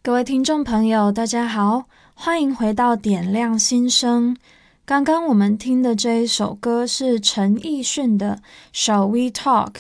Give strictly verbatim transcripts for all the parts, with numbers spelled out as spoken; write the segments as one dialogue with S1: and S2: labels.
S1: 各位听众朋友大家好，欢迎回到点亮心声。刚刚我们听的这一首歌是陈奕迅的 Shall We Talk。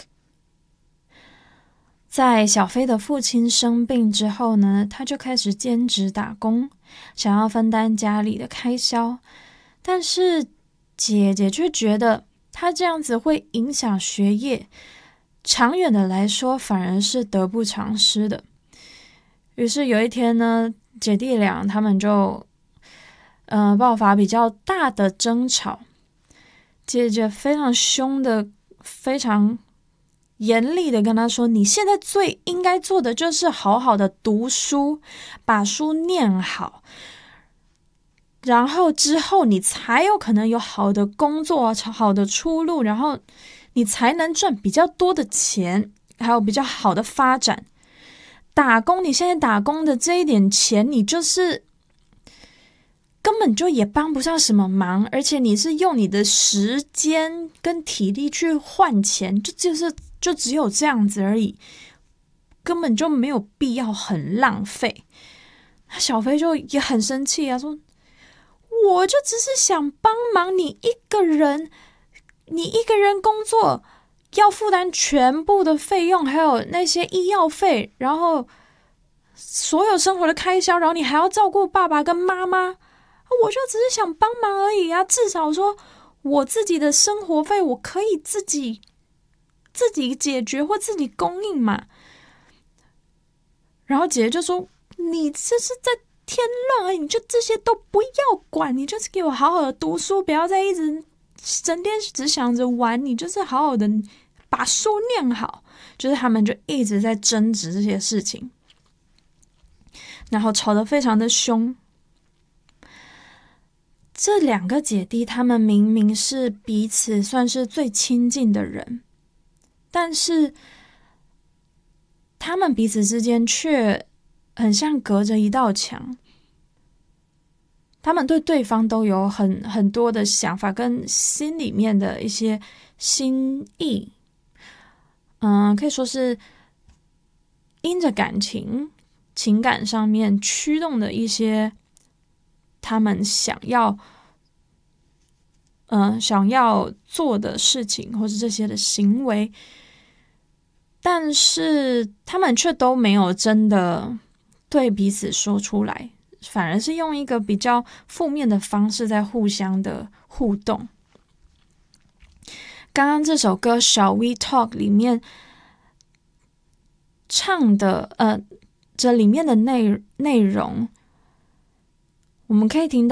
S1: 在小飞的父亲生病之后呢，他就开始兼职打工，想要分担家里的开销，但是姐姐却觉得他这样子会影响学业，长远的来说反而是得不偿失的。于是有一天呢，姐弟俩他们就呃爆发比较大的争吵，姐姐非常凶的非常严厉的跟他说，你现在最应该做的就是好好的读书，把书念好，然后之后你才有可能有好的工作，好的出路，然后你才能赚比较多的钱，还有比较好的发展。打工，你现在打工的这一点钱，你就是根本就也帮不上什么忙，而且你是用你的时间跟体力去换钱，就就是就只有这样子而已，根本就没有必要很浪费。小飞就也很生气啊，说我就只是想帮忙你一个人，你一个人工作要负担全部的费用，还有那些医药费，然后所有生活的开销，然后你还要照顾爸爸跟妈妈，我就只是想帮忙而已啊，至少说我自己的生活费我可以自己自己解决或自己供应嘛。然后姐姐就说，你这是在添乱而已，你就这些都不要管，你就是给我好好的读书，不要再一直整天只想着玩，你就是好好的把书念好。就是他们就一直在争执这些事情，然后吵得非常的凶。这两个姐弟他们明明是彼此算是最亲近的人，但是他们彼此之间却很像隔着一道墙，他们对对方都有很很多的想法跟心里面的一些心意，嗯，可以说是因着感情情感上面驱动的一些他们想要嗯、呃、想要做的事情，或是这些的行为，但是他们却都没有真的对彼此说出来，反而是用一个比较负面的方式在互相的互动。刚刚这首歌 Shall We Talk 里面唱的呃，这里面的内内容，我们可以听到